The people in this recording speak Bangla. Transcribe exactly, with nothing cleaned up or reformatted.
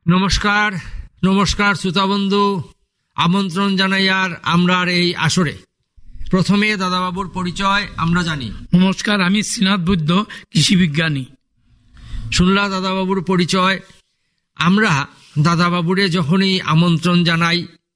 নমস্কার নমস্কার শ্রোতাবন্ধু, আমন্ত্রণ জানাই আর আমরার এই আসরে। প্রথমে দাদাবাবুর পরিচয় আমরা জানি। নমস্কার, আমি শ্রীনাথ বৈদ্য, কৃষি বিজ্ঞানী। শুনলা দাদাবাবুর পরিচয়। আমরা দাদাবাবুরে যখনই আমন্ত্রণ জানাই